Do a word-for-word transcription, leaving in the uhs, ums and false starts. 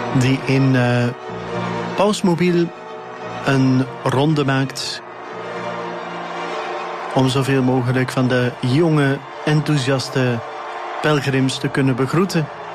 die in uh, Pausmobiel een ronde maakt om zoveel mogelijk van de jonge, enthousiaste pelgrims te kunnen begroeten.